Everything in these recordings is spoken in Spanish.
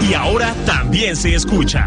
y ahora también se escucha.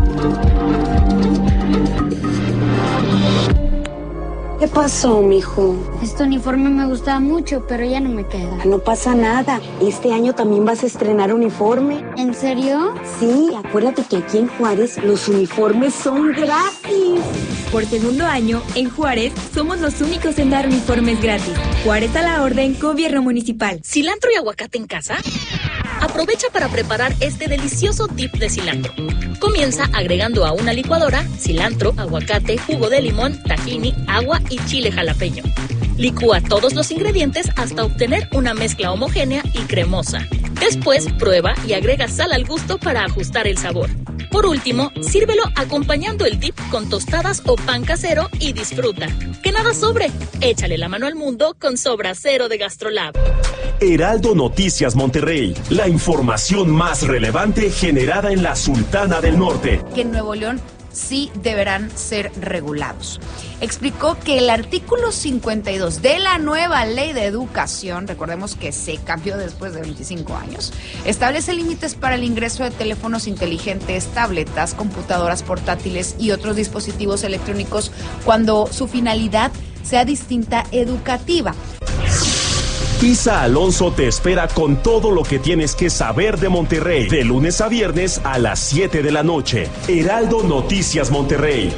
¿Qué pasó, mijo? Este uniforme me gustaba mucho, pero ya no me queda. No pasa nada. Este año también vas a estrenar uniforme. ¿En serio? Sí, acuérdate que aquí en Juárez los uniformes son gratis. Por segundo año, en Juárez, somos los únicos en dar uniformes gratis. Juárez a la orden, Gobierno Municipal. ¿Cilantro y aguacate en casa? Aprovecha para preparar este delicioso dip de cilantro. Comienza agregando a una licuadora cilantro, aguacate, jugo de limón, tahini, agua y chile jalapeño. Licúa todos los ingredientes hasta obtener una mezcla homogénea y cremosa. Después, prueba y agrega sal al gusto para ajustar el sabor. Por último, sírvelo acompañando el dip con tostadas o pan casero y disfruta. ¡Que nada sobre! Échale la mano al mundo con Sobra Cero de GastroLab. Heraldo Noticias Monterrey, la información más relevante generada en la Sultana del Norte. Que en Nuevo León sí deberán ser regulados. Explicó que el artículo 52 de la nueva ley de educación, recordemos que se cambió después de 25 años, establece límites para el ingreso de teléfonos inteligentes, tabletas, computadoras portátiles y otros dispositivos electrónicos cuando su finalidad sea distinta educativa. Isa Alonso te espera con todo lo que tienes que saber de Monterrey, de lunes a viernes a las 7 de la noche. Heraldo Noticias Monterrey.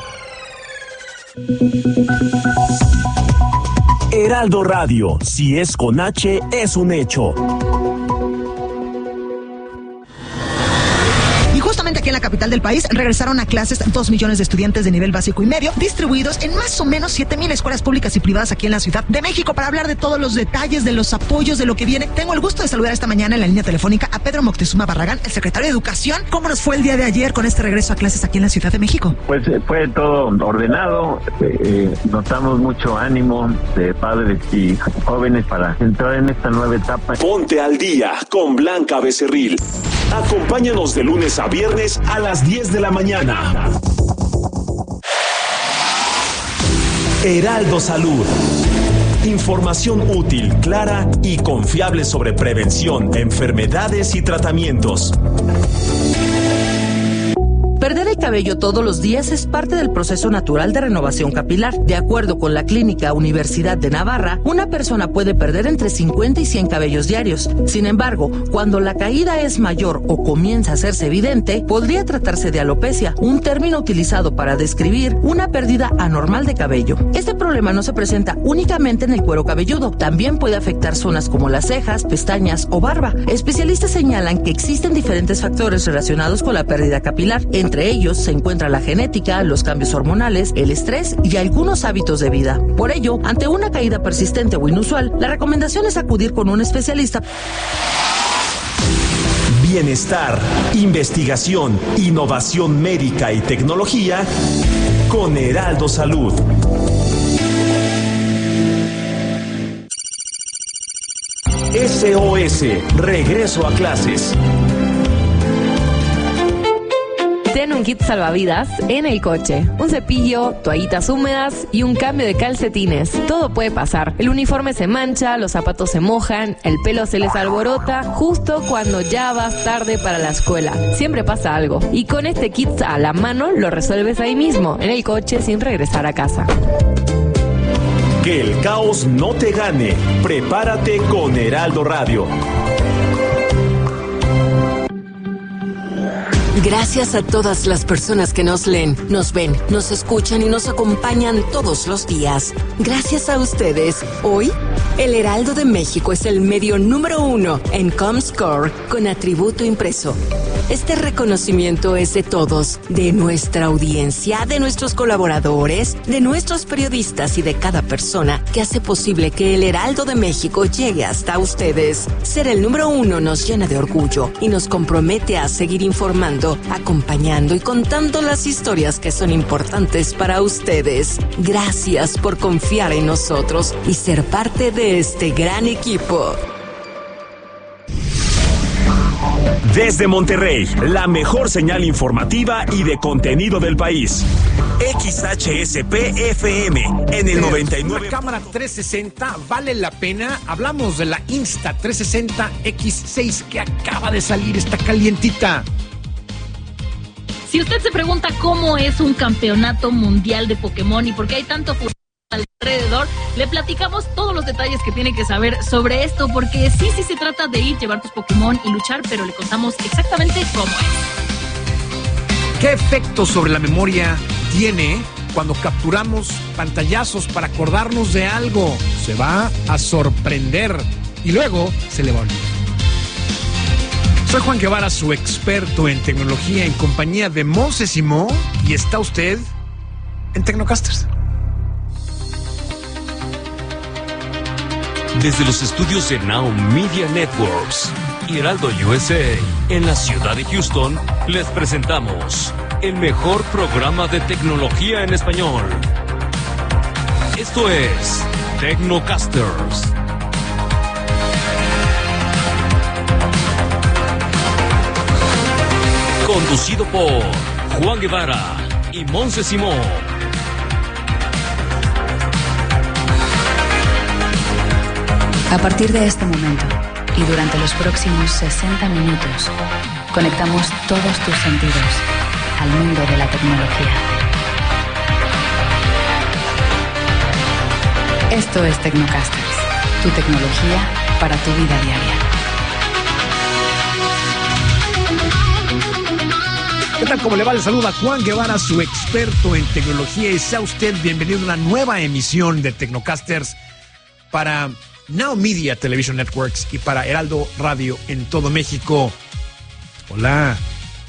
Heraldo Radio, si es con H, es un hecho. Justamente aquí en la capital del país regresaron a clases 2 millones de estudiantes de nivel básico y medio, distribuidos en más o menos 7,000 escuelas públicas y privadas aquí en la Ciudad de México. Para hablar de todos los detalles, de los apoyos, de lo que viene, tengo el gusto de saludar esta mañana en la línea telefónica a Pedro Moctezuma Barragán, el secretario de Educación. ¿Cómo nos fue el día de ayer con este regreso a clases aquí en la Ciudad de México? Pues fue todo ordenado, notamos mucho ánimo de padres y jóvenes para entrar en esta nueva etapa. Ponte al día con Blanca Becerril. Acompáñanos de lunes a viernes a las 10 de la mañana. Heraldo Salud. Información útil, clara y confiable sobre prevención, enfermedades y tratamientos. Perder el cabello todos los días es parte del proceso natural de renovación capilar. De acuerdo con la Clínica Universidad de Navarra, una persona puede perder entre 50 y 100 cabellos diarios. Sin embargo, cuando la caída es mayor o comienza a hacerse evidente, podría tratarse de alopecia, un término utilizado para describir una pérdida anormal de cabello. Este problema no se presenta únicamente en el cuero cabelludo, también puede afectar zonas como las cejas, pestañas o barba. Especialistas señalan que existen diferentes factores relacionados con la pérdida capilar. Entre ellos se encuentra la genética, los cambios hormonales, el estrés y algunos hábitos de vida. Por ello, ante una caída persistente o inusual, la recomendación es acudir con un especialista. Bienestar, investigación, innovación médica y tecnología con Heraldo Salud. SOS, regreso a clases. Ten un kit salvavidas en el coche, un cepillo, toallitas húmedas y un cambio de calcetines. Todo puede pasar. El uniforme se mancha, los zapatos se mojan, el pelo se les alborota justo cuando ya vas tarde para la escuela. Siempre pasa algo. Y con este kit a la mano lo resuelves ahí mismo, en el coche, sin regresar a casa. Que el caos no te gane. Prepárate con Heraldo Radio. Gracias a todas las personas que nos leen, nos ven, nos escuchan y nos acompañan todos los días. Gracias a ustedes, hoy, el Heraldo de México es el medio número 1 en Comscore con atributo impreso. Este reconocimiento es de todos, de nuestra audiencia, de nuestros colaboradores, de nuestros periodistas y de cada persona que hace posible que el Heraldo de México llegue hasta ustedes. Ser el número 1 nos llena de orgullo y nos compromete a seguir informando, acompañando y contando las historias que son importantes para ustedes. Gracias por confiar en nosotros y ser parte de este gran equipo. Desde Monterrey, la mejor señal informativa y de contenido del país. XHSP-FM en el 99. Una cámara 360 vale la pena. Hablamos de la Insta360 X6 que acaba de salir, está calientita. Si usted se pregunta cómo es un campeonato mundial de Pokémon y por qué hay tanto alrededor, le platicamos todos los detalles que tiene que saber sobre esto, porque sí se trata de ir, llevar tus Pokémon y luchar, pero le contamos exactamente cómo es. ¿Qué efecto sobre la memoria tiene cuando capturamos pantallazos para acordarnos de algo? Se va a sorprender y luego se le va a olvidar. Soy Juan Guevara, su experto en tecnología, en compañía de Monse Simó, y está usted en Tecnocasters. Desde los estudios de Now Media Networks y Heraldo USA en la ciudad de Houston, les presentamos el mejor programa de tecnología en español. Esto es Tecnocasters. Conducido por Juan Guevara y Monse Simó. A partir de este momento y durante los próximos 60 minutos, conectamos todos tus sentidos al mundo de la tecnología. Esto es Tecnocasters, tu tecnología para tu vida diaria. ¿Qué tal? ¿Cómo le va? Le saluda Juan Guevara, su experto en tecnología, y sea usted bienvenido a una nueva emisión de Tecnocasters para Now Media Television Networks y para Heraldo Radio en todo México. Hola.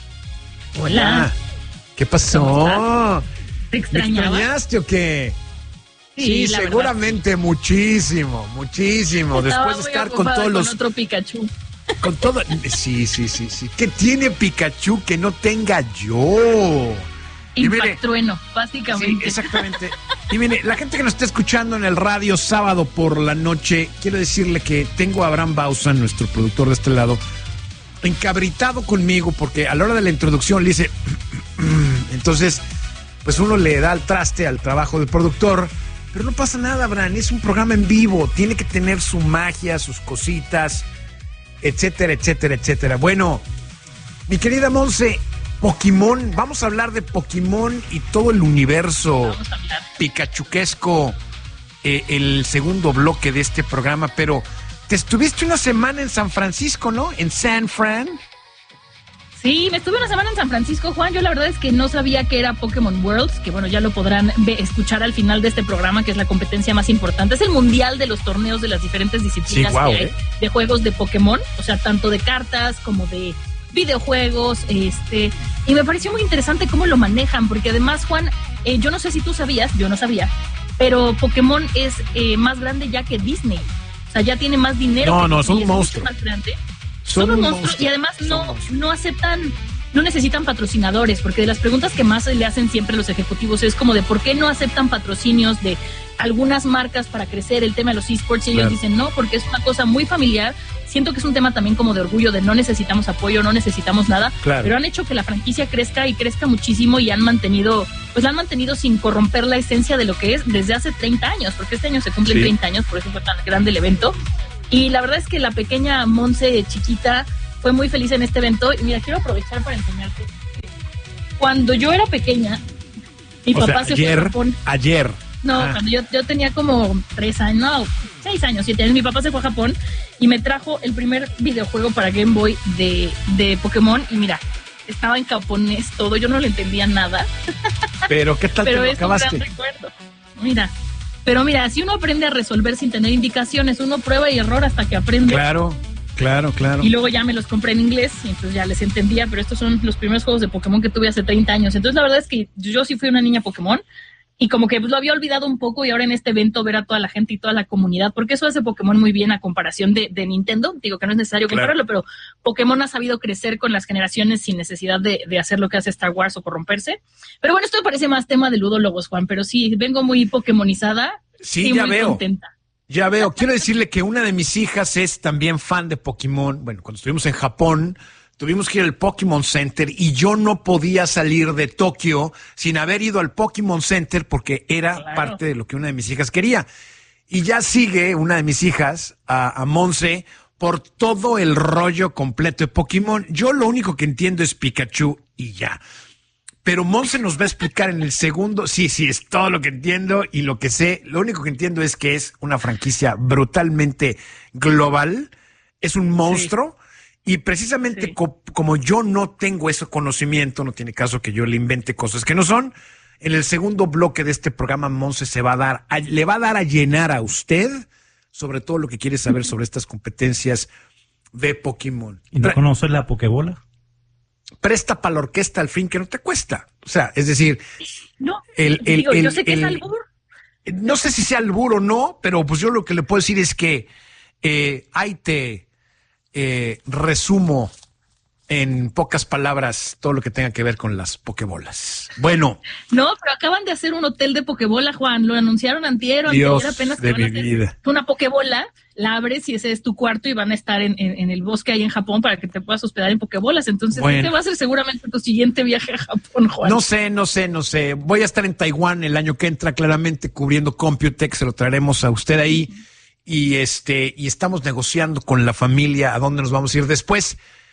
Hola. ¿Qué pasó? ¿Te extrañaba? ¿Me extrañaste o qué? Sí, seguramente verdad. Muchísimo. Estaba después de estar con todos los... Con otro Pikachu. Con todo... Sí. ¿Qué tiene Pikachu que no tenga yo? Impactrueno, básicamente. Sí, exactamente. Y mire, la gente que nos está escuchando en el radio sábado por la noche, quiero decirle que tengo a Abraham Bausan, nuestro productor de este lado, encabritado conmigo porque a la hora de la introducción le dice... Entonces, pues uno le da al traste al trabajo del productor, pero no pasa nada, Abraham, es un programa en vivo, tiene que tener su magia, sus cositas, etcétera. Bueno, mi querida Monse, Pokémon, vamos a hablar de Pokémon y todo el universo pikachuquesco, el segundo bloque de este programa, pero te estuviste una semana en San Francisco, ¿no? En San Fran. Sí, me estuve una semana en San Francisco, Juan. Yo la verdad es que no sabía que era Pokémon Worlds, que bueno, ya lo podrán escuchar al final de este programa, que es la competencia más importante. Es el mundial de los torneos de las diferentes disciplinas que hay de juegos de Pokémon, o sea, tanto de cartas como de videojuegos, y me pareció muy interesante cómo lo manejan, porque además, Juan, yo no sé si tú sabías, yo no sabía, pero Pokémon es más grande ya que Disney, o sea, ya tiene más dinero. No, son un monstruo. Son un monstruo y además no aceptan, no necesitan patrocinadores, porque de las preguntas que más le hacen siempre los ejecutivos es como de por qué no aceptan patrocinios de algunas marcas para crecer el tema de los esports, y ellos dicen no, porque es una cosa muy familiar. Siento que es un tema también como de orgullo, de no necesitamos apoyo, no necesitamos nada, pero han hecho que la franquicia crezca y crezca muchísimo, y la han mantenido sin corromper la esencia de lo que es desde hace 30 años, porque este año se cumplen 30 años, por eso fue tan grande el evento. Y la verdad es que la pequeña Monse chiquita fue muy feliz en este evento. Y mira, quiero aprovechar para enseñarte. Cuando yo era pequeña, mi papá se fue a Japón. Cuando yo tenía como 6 años, 7 años, mi papá se fue a Japón y me trajo el primer videojuego para Game Boy de Pokémon. Y mira, estaba en japonés todo, yo no le entendía nada. Pero ¿qué tal te lo acabaste? Un gran recuerdo. Pero mira, si uno aprende a resolver sin tener indicaciones, uno prueba y error hasta que aprende. Claro. Y luego ya me los compré en inglés y entonces ya les entendía, pero estos son los primeros juegos de Pokémon que tuve hace 30 años. Entonces la verdad es que yo sí fui una niña Pokémon y como que pues, lo había olvidado un poco, y ahora en este evento ver a toda la gente y toda la comunidad, porque eso hace Pokémon muy bien a comparación de Nintendo. Digo que no es necesario compararlo, pero Pokémon ha sabido crecer con las generaciones sin necesidad de hacer lo que hace Star Wars o corromperse. Pero bueno, esto me parece más tema de ludólogos, Juan, pero sí, vengo muy Pokémonizada. Sí, ya veo. Contenta. Ya veo. Quiero decirle que una de mis hijas es también fan de Pokémon. Bueno, cuando estuvimos en Japón, tuvimos que ir al Pokémon Center y yo no podía salir de Tokio sin haber ido al Pokémon Center porque era parte de lo que una de mis hijas quería. Y ya sigue una de mis hijas, a Monse, por todo el rollo completo de Pokémon. Yo lo único que entiendo es Pikachu y ya. Pero Monse nos va a explicar en el segundo. Sí, es todo lo que entiendo y lo que sé. Lo único que entiendo es que es una franquicia brutalmente global. Es un monstruo. Sí. Y precisamente como yo no tengo ese conocimiento, no tiene caso que yo le invente cosas que no son. En el segundo bloque de este programa, Monse le va a dar a llenar a usted sobre todo lo que quiere saber sobre estas competencias de Pokémon. ¿Y no conoces la Pokébola? Presta para la orquesta al fin que no te cuesta. O sea, es decir... No, yo sé que es albur. No sé si sea albur o no, pero pues yo lo que le puedo decir es que ahí te resumo en pocas palabras todo lo que tenga que ver con las Pokébolas. Bueno. No, pero acaban de hacer un hotel de Pokébola, Juan. Lo anunciaron antier apenas. De mi vida. Una Pokébola, la abres y ese es tu cuarto y van a estar en el bosque ahí en Japón para que te puedas hospedar en Pokébolas. Entonces, este va a ser seguramente tu siguiente viaje a Japón, Juan. No sé. Voy a estar en Taiwán el año que entra, claramente cubriendo Computex. Se lo traeremos a usted ahí. Y estamos negociando con la familia a dónde nos vamos a ir después.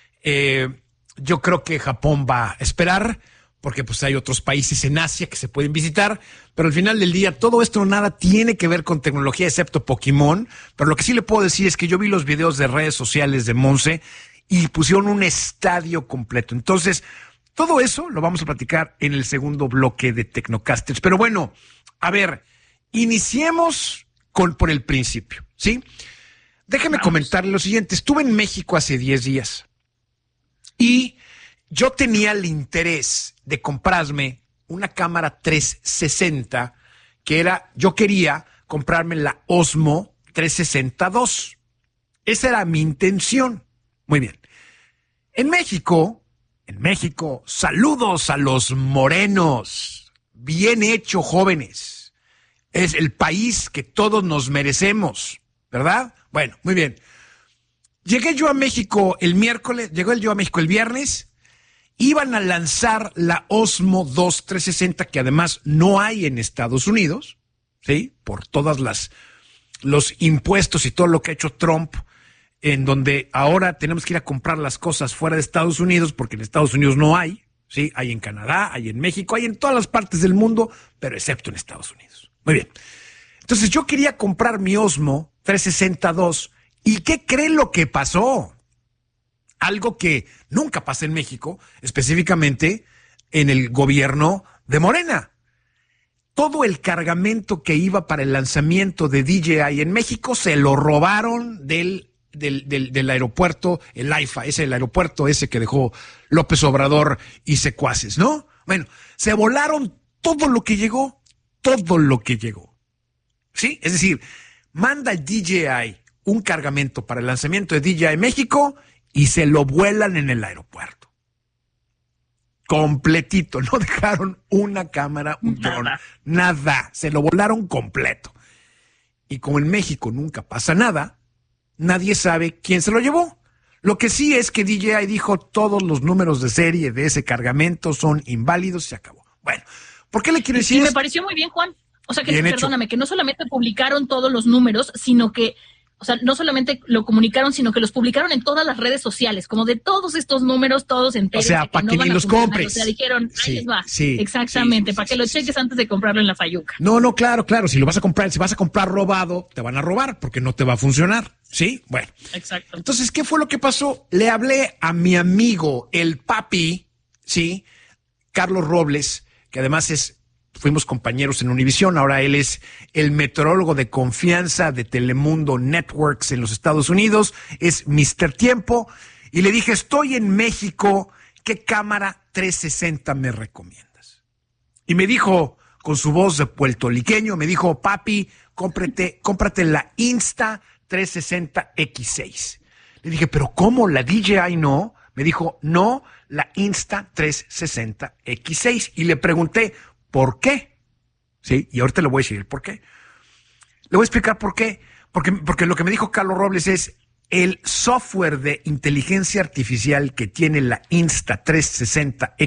Yo creo que Japón va a esperar porque pues hay otros países en Asia que se pueden visitar, pero al final del día todo esto nada tiene que ver con tecnología excepto Pokémon. Pero lo que sí le puedo decir es que yo vi los videos de redes sociales de Monse y pusieron un estadio completo. Entonces, todo eso lo vamos a platicar en el segundo bloque de Tecnocasters. Pero bueno, a ver, iniciemos por el principio, ¿sí? Déjeme comentarle lo siguiente. Estuve en México hace 10 días. Y yo tenía el interés de comprarme una cámara 360 yo quería comprarme la Osmo 360 II. Esa era mi intención. Muy bien. En México, saludos a los morenos. Bien hecho, jóvenes. Es el país que todos nos merecemos, ¿verdad? Bueno, muy bien. Llegué yo a México el viernes, iban a lanzar la Osmo II 360, que además no hay en Estados Unidos, ¿sí? Por todas los impuestos y todo lo que ha hecho Trump, en donde ahora tenemos que ir a comprar las cosas fuera de Estados Unidos, porque en Estados Unidos no hay, ¿sí? Hay en Canadá, hay en México, hay en todas las partes del mundo, pero excepto en Estados Unidos. Muy bien. Entonces yo quería comprar mi Osmo 360 II. ¿Y qué cree lo que pasó? Algo que nunca pasa en México, específicamente en el gobierno de Morena. Todo el cargamento que iba para el lanzamiento de DJI en México se lo robaron del aeropuerto, el AIFA, el aeropuerto ese que dejó López Obrador y secuaces, ¿no? Bueno, se volaron todo lo que llegó. ¿Sí? Es decir, manda DJI un cargamento para el lanzamiento de DJI México y se lo vuelan en el aeropuerto. Completito, no dejaron una cámara, un dron, nada, se lo volaron completo. Y como en México nunca pasa nada, nadie sabe quién se lo llevó. Lo que sí es que DJI dijo todos los números de serie de ese cargamento son inválidos, se acabó. Bueno, ¿por qué le quiero decir esto? Me pareció muy bien, Juan. O sea, que perdóname, que no solamente publicaron todos los números, sino que no solamente lo comunicaron, sino que los publicaron en todas las redes sociales, como de todos estos números, todos enteros. O sea, para que ni los compres. O sea, dijeron, ahí les va. Sí, exactamente, para que lo cheques antes de comprarlo en la Fayuca. No, claro. Si vas a comprar robado, te van a robar porque no te va a funcionar. ¿Sí? Bueno. Exacto. Entonces, ¿qué fue lo que pasó? Le hablé a mi amigo, el papi, ¿sí? Carlos Robles, que además fuimos compañeros en Univisión, ahora él es el meteorólogo de confianza de Telemundo Networks en los Estados Unidos, es Mr. Tiempo, y le dije, estoy en México, ¿qué cámara 360 me recomiendas? Y me dijo, con su voz de puertorriqueño, me dijo, papi, cómprate la Insta360 X6. Le dije, ¿pero cómo? ¿La DJI no? Me dijo, no, la Insta360 X6. Y le pregunté, ¿por qué? Sí, y ahorita le voy a decir el por qué. Le voy a explicar por qué. Porque lo que me dijo Carlos Robles es, el software de inteligencia artificial que tiene la Insta360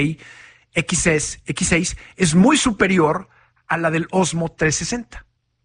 X6 es muy superior a la del Osmo 360.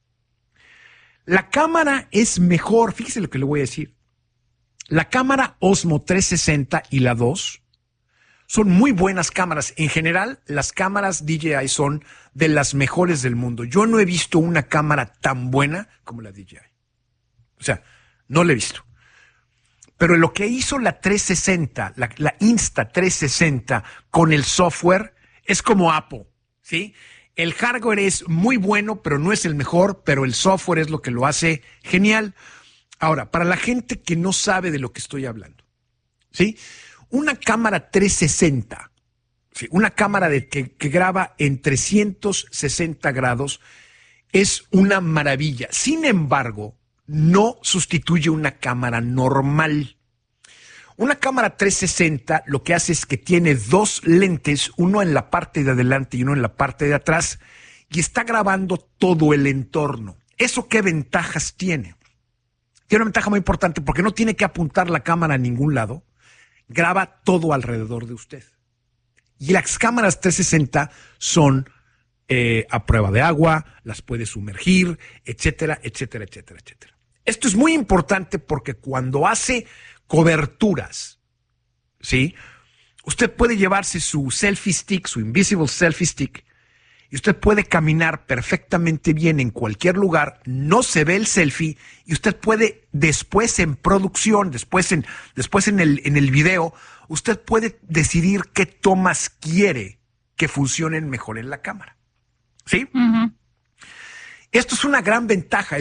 La cámara es mejor, fíjese lo que le voy a decir. La cámara Osmo 360 y la 2 son muy buenas cámaras. En general, las cámaras DJI son de las mejores del mundo. Yo no he visto una cámara tan buena como la DJI. O sea, no la he visto. Pero lo que hizo la 360, la Insta360 con el software es como Apple, ¿sí? El hardware es muy bueno, pero no es el mejor, pero el software es lo que lo hace genial. Ahora, para la gente que no sabe de lo que estoy hablando, ¿sí? Una cámara 360, ¿sí? Una cámara que graba en 360 grados es una maravilla. Sin embargo, no sustituye una cámara normal. Una cámara 360 lo que hace es que tiene dos lentes, uno en la parte de adelante y uno en la parte de atrás, y está grabando todo el entorno. ¿Eso qué ventajas tiene? Tiene una ventaja muy importante porque no tiene que apuntar la cámara a ningún lado, graba todo alrededor de usted. Y las cámaras 360 son a prueba de agua, las puede sumergir, etcétera, etcétera, etcétera, etcétera. Esto es muy importante porque cuando hace coberturas, ¿sí? Usted puede llevarse su selfie stick, su invisible selfie stick, y usted puede caminar perfectamente bien en cualquier lugar, no se ve el selfie, y usted puede después en producción, después en el video, usted puede decidir qué tomas quiere que funcionen mejor en la cámara. ¿Sí? Uh-huh. Esto es una gran ventaja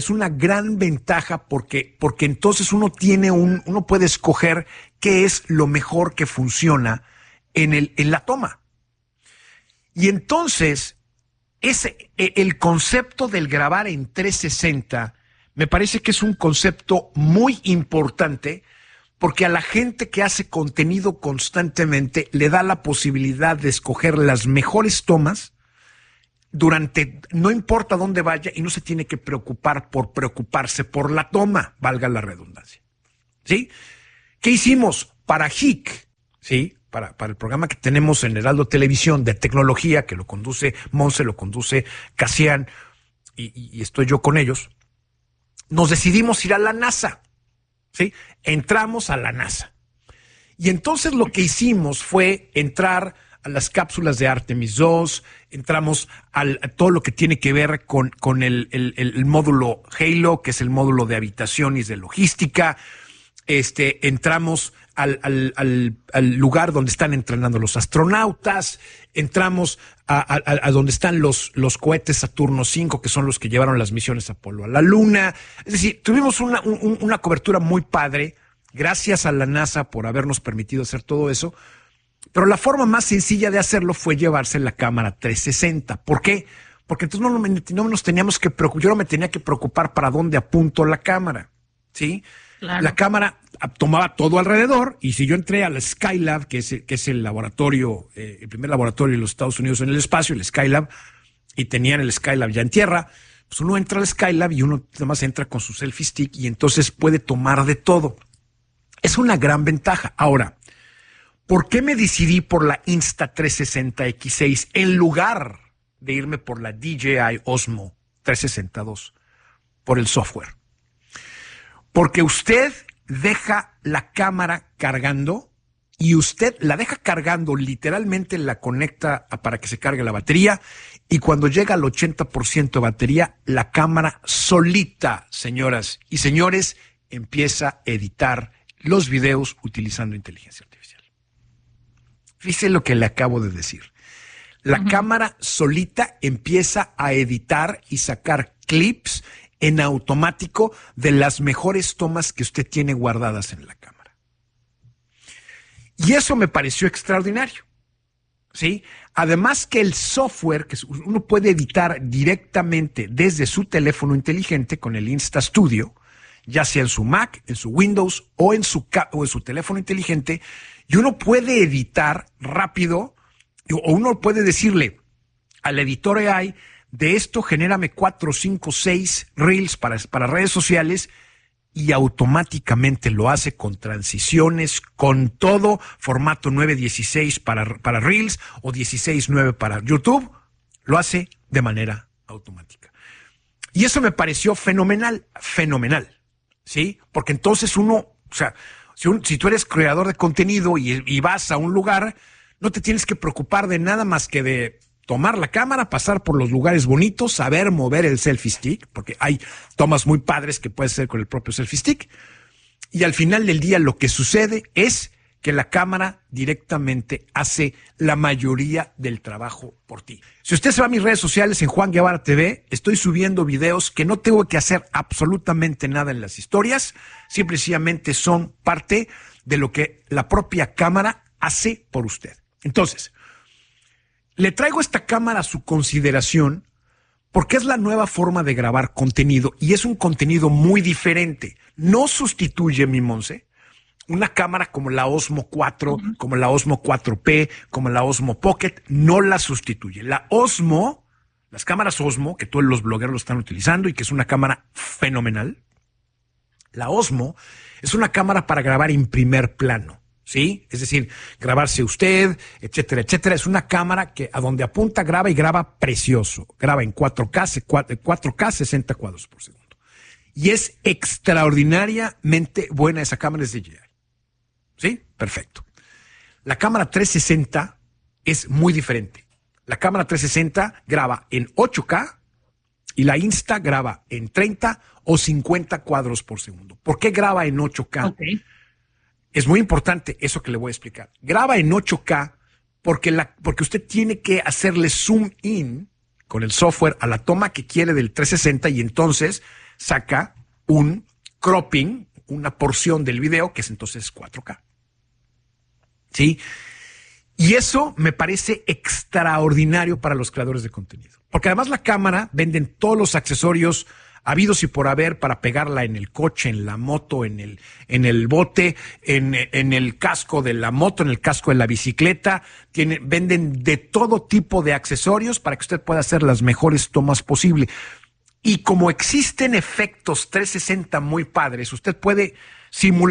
porque entonces uno puede escoger qué es lo mejor que funciona en la toma. Y entonces, el concepto del grabar en 360 me parece que es un concepto muy importante porque a la gente que hace contenido constantemente le da la posibilidad de escoger las mejores tomas no importa dónde vaya y no se tiene que preocuparse por la toma, valga la redundancia. ¿Sí? ¿Qué hicimos? Para HIC, ¿sí? Para el programa que tenemos en Heraldo Televisión de tecnología, que lo conduce Monse, lo conduce Casian y estoy yo con ellos, nos decidimos ir a la NASA, ¿sí? Entramos a la NASA. Y entonces lo que hicimos fue entrar a las cápsulas de Artemis 2, entramos a todo lo que tiene que ver con el módulo Halo, que es el módulo de habitación y de logística. Entramos al lugar donde están entrenando los astronautas, entramos a donde están los cohetes Saturno V, que son los que llevaron las misiones Apolo a la Luna. Es decir, tuvimos una cobertura muy padre, gracias a la NASA por habernos permitido hacer todo eso. Pero la forma más sencilla de hacerlo fue llevarse la cámara 360. ¿Por qué? Porque entonces no nos teníamos que preocupar, yo no me tenía que preocupar para dónde apunto la cámara, ¿sí? Claro. La cámara tomaba todo alrededor y si yo entré al Skylab, que es el laboratorio, el primer laboratorio de los Estados Unidos en el espacio, el Skylab, y tenían el Skylab ya en tierra, pues uno entra al Skylab y uno además entra con su selfie stick y entonces puede tomar de todo. Es una gran ventaja. Ahora, ¿por qué me decidí por la Insta360 X6 en lugar de irme por la DJI Osmo 360 II? Por el software. Porque usted deja la cámara cargando y usted la deja cargando, literalmente la conecta para que se cargue la batería y cuando llega al 80% de batería, la cámara solita, señoras y señores, empieza a editar los videos utilizando inteligencia artificial. Fíjese lo que le acabo de decir. La cámara solita empieza a editar y sacar clips en automático de las mejores tomas que usted tiene guardadas en la cámara. Y eso me pareció extraordinario, ¿sí? Además que el software, que uno puede editar directamente desde su teléfono inteligente con el Insta Studio, ya sea en su Mac, en su Windows o en su teléfono inteligente, y uno puede editar rápido, o uno puede decirle al editor AI, de esto genérame 4, 5, 6 reels para redes sociales, y automáticamente lo hace con transiciones, con todo, formato 9:16 para Reels o 16:9 para YouTube, lo hace de manera automática. Y eso me pareció fenomenal, ¿sí? Porque entonces uno, o sea, si tú eres creador de contenido y vas a un lugar, no te tienes que preocupar de nada más que de tomar la cámara, pasar por los lugares bonitos, saber mover el selfie stick, porque hay tomas muy padres que puedes hacer con el propio selfie stick. Y al final del día lo que sucede es que la cámara directamente hace la mayoría del trabajo por ti. Si usted se va a mis redes sociales en Juan Guevara TV, estoy subiendo videos que no tengo que hacer absolutamente nada en las historias, simplemente son parte de lo que la propia cámara hace por usted. Entonces, le traigo esta cámara a su consideración porque es la nueva forma de grabar contenido y es un contenido muy diferente. No sustituye, mi Monse, una cámara como la Osmo 4, como la Osmo 4P, como la Osmo Pocket, no la sustituye. La Osmo, las cámaras Osmo, que todos los blogueros lo están utilizando y que es una cámara fenomenal, la Osmo es una cámara para grabar en primer plano. ¿Sí? Es decir, grabarse usted, etcétera, etcétera. Es una cámara que a donde apunta graba y graba precioso. Graba en 4K, 60 cuadros por segundo. Y es extraordinariamente buena esa cámara, es DJI. ¿Sí? Perfecto. La cámara 360 es muy diferente. La cámara 360 graba en 8K y la Insta graba en 30 o 50 cuadros por segundo. ¿Por qué graba en 8K? Okay. Es muy importante eso que le voy a explicar. Graba en 8K porque usted tiene que hacerle zoom in con el software a la toma que quiere del 360 y entonces saca un cropping, una porción del video que es entonces 4K. ¿Sí? Y eso me parece extraordinario para los creadores de contenido. Porque además la cámara venden todos los accesorios habidos y por haber para pegarla en el coche, en la moto, en el bote, en el casco de la moto, en el casco de la bicicleta. Venden de todo tipo de accesorios para que usted pueda hacer las mejores tomas posibles. Y como existen efectos 360 muy padres, usted puede simular